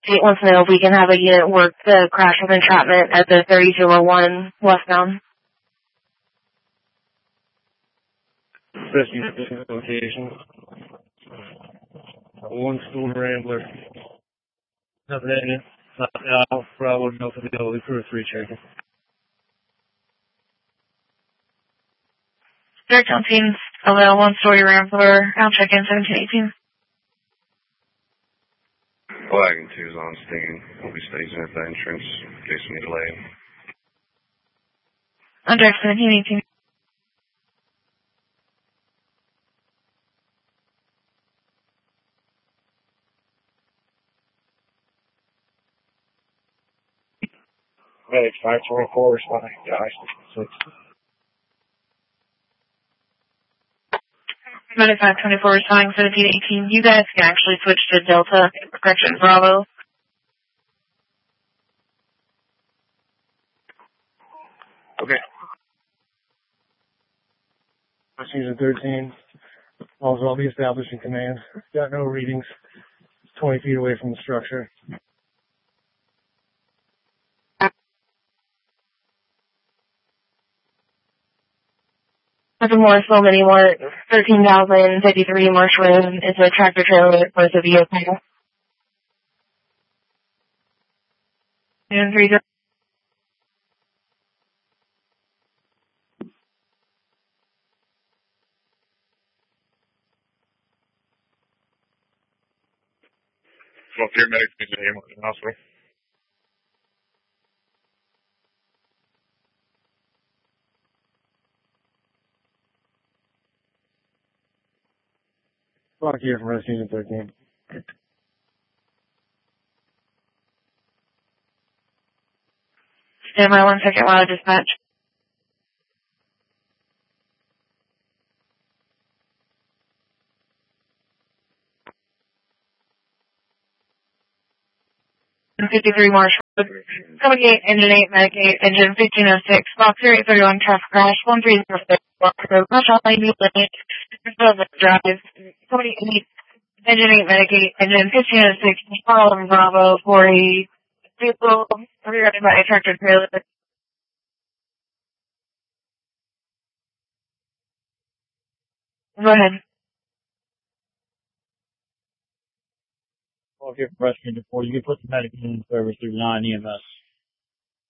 State wants to know if we can have a unit work the crash with entrapment at the 3201 westbound. Rescue location. One stool Rambler. Nothing in it. Bravo, no fidelity for a 3 checker. Direct on scene, LL 1-story Rambler. I'll check in 1718. Wagon 2's on scene. We'll be stationed at the entrance in case we need delay. On direct 1718. Medic 524 responding to I-66. Medic 524 responding 1718. You guys can actually switch to Delta, correction, Bravo. Okay. Season 13. Also, I'll be establishing command. Got no readings. It's 20 feet away from the structure. Nothing more, so many more. 13,053 Marsh Road is a tractor trailer for the vehicle. And 30. Well, your medics need to aim at the hospital. Fuck here from Season 13. Stand by 1 second while I dispatch. And 53 Marsh Road. 78, engine 8, medic 8, engine 1506, box 831, traffic crash, 1306, box road, rush on lane, lane, drive, 78, engine 8, medic 8, engine 1506, Harlem Bravo, for a vehicle rerouted by a tractor trailer. Go ahead. Well, here from Rescue 4, you can put the medic in service through 9 EMS.